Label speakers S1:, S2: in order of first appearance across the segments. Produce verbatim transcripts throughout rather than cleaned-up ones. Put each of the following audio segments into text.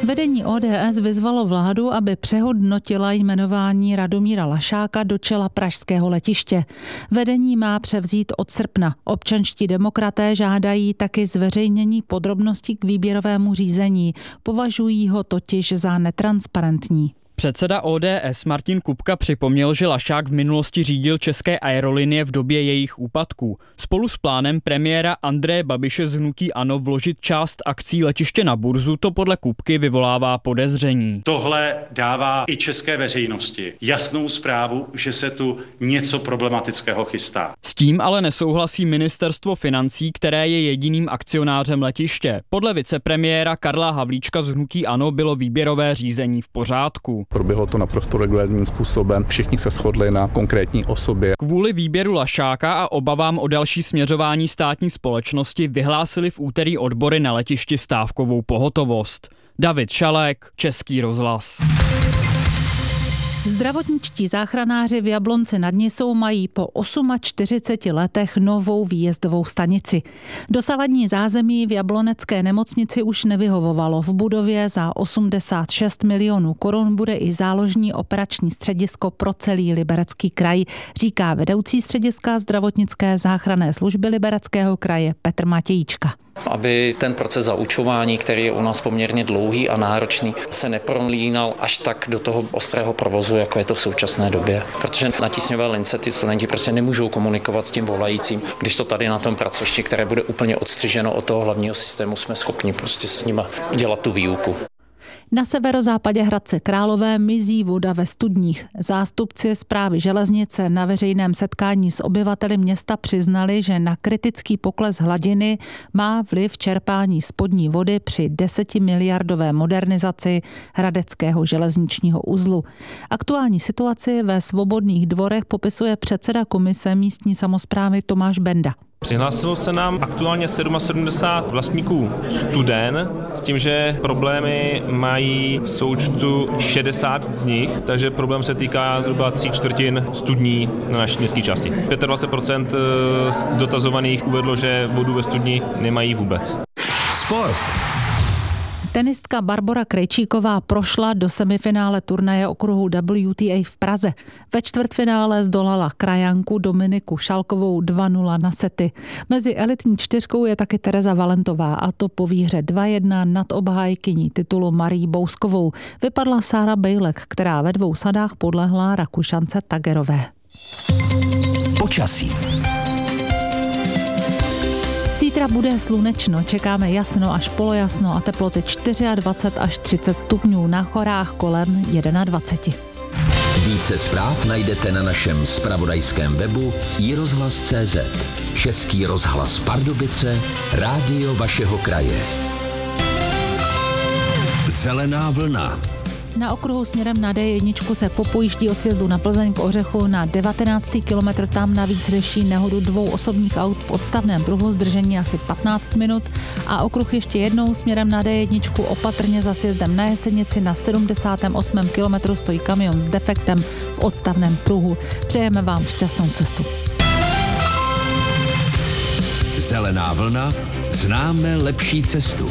S1: Vedení O D S vyzvalo vládu, aby přehodnotila jmenování Radomíra Lašáka do čela pražského letiště. Vedení má převzít od srpna. Občanští demokraté žádají taky zveřejnění podrobností k výběrovému řízení. Považují ho totiž za netransparentní.
S2: Předseda O D S Martin Kupka připomněl, že Lašák v minulosti řídil České aerolinie v době jejich úpadků. Spolu s plánem premiéra Andreje Babiše z hnutí ANO vložit část akcí letiště na burzu to podle Kupky vyvolává podezření.
S3: Tohle dává i české veřejnosti jasnou zprávu, že se tu něco problematického chystá.
S2: S tím ale nesouhlasí ministerstvo financí, které je jediným akcionářem letiště. Podle vicepremiéra Karla Havlíčka z hnutí ANO bylo výběrové řízení v pořádku.
S4: Proběhlo to naprosto regulárním způsobem, všichni se shodli na konkrétní osobě.
S2: Kvůli výběru Lašáka a obavám o další směřování státní společnosti vyhlásili v úterý odbory na letišti stávkovou pohotovost. David Šalek, Český rozhlas.
S1: Zdravotničtí záchranáři v Jablonci nad Nisou mají po čtyřiceti osmi letech novou výjezdovou stanici. Dosavadní zázemí v jablonecké nemocnici už nevyhovovalo. V budově za osmdesát šest milionů korun bude i záložní operační středisko pro celý Liberecký kraj, říká vedoucí střediska zdravotnické záchranné služby Libereckého kraje Petr Matějíčka.
S5: Aby ten proces zaučování, který je u nás poměrně dlouhý a náročný, se neprolínal až tak do toho ostrého provozu, jako je to v současné době. Protože na tísňové lince ty studenti prostě nemůžou komunikovat s tím volajícím, když to tady na tom pracovišti, které bude úplně odstřiženo od toho hlavního systému, jsme schopni prostě s nima dělat tu výuku.
S1: Na severozápadě Hradce Králové mizí voda ve studních. Zástupci správy železnice na veřejném setkání s obyvateli města přiznali, že na kritický pokles hladiny má vliv čerpání spodní vody při desetimiliardové modernizaci hradeckého železničního uzlu. Aktuální situaci ve Svobodných dvorech popisuje předseda komise místní samosprávy Tomáš Benda.
S6: Přihlásilo se nám aktuálně sedmdesát sedm vlastníků studen s tím, že problémy mají v součtu šedesát z nich, takže problém se týká zhruba tří čtvrtin studní na naší městské části. dvacet pět procent z dotazovaných uvedlo, že vodu ve studni nemají vůbec.
S1: Sport. Tenistka Barbora Krejčíková prošla do semifinále turnaje okruhu W T A v Praze. Ve čtvrtfinále zdolala krajanku Dominiku Šalkovou dva nula na sety. Mezi elitní čtyřkou je taky Tereza Valentová, a to po výhře dva jedna nad obhájkyní titulu Marí Bouskovou. Vypadla Sára Bejlek, která ve dvou sadách podlehla Rakušance Tagerové.
S7: Počasí.
S1: Zítra bude slunečno, čekáme jasno až polojasno a teploty dvacet čtyři až třicet stupňů, na horách kolem dvacet jedna.
S7: Více zpráv najdete na našem zpravodajském webu i rozhlas tečka cé zet. Český rozhlas Pardubice, rádio vašeho kraje. Zelená vlna.
S1: Na okruhu směrem na D jedna se popojíždí od sjezdu na Plzeň k Ořechu na devatenáctý kilometr. Tam navíc řeší nehodu dvou osobních aut v odstavném pruhu, zdržení asi patnáct minut. A okruh ještě jednou směrem na D jedna opatrně za sjezdem na Jesenici na sedmdesátém osmém kilometru stojí kamion s defektem v odstavném pruhu. Přejeme vám šťastnou cestu.
S7: Zelená vlna, známe lepší cestu.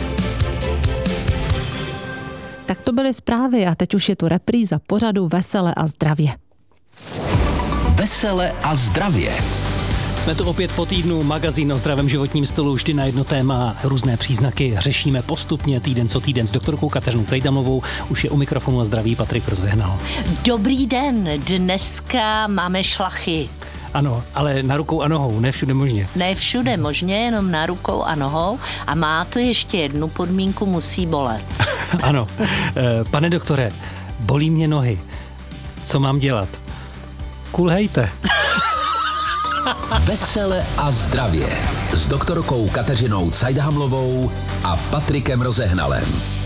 S1: Tak to byly zprávy a teď už je tu repríza pořadu Vesele a zdravě.
S7: Vesele a zdravě.
S8: Jsme tu opět po týdnu, magazín o zdravém životním stylu, vždy na jedno téma, různé příznaky řešíme postupně týden co týden s doktorkou Kateřinou Cajdamovou. Už je u mikrofonu a zdraví Patrik Rozehnal.
S9: Dobrý den, dneska máme šlachy.
S8: Ano, ale na rukou a nohou, ne všude možně.
S9: Ne všude možně, jenom na rukou a nohou. A má to ještě jednu podmínku, musí bolet.
S8: Ano. Pane doktore, bolí mě nohy. Co mám dělat? Kulhejte.
S7: Vesele a zdravě s doktorkou Kateřinou Cajdhamlovou a Patrikem Rozehnalem.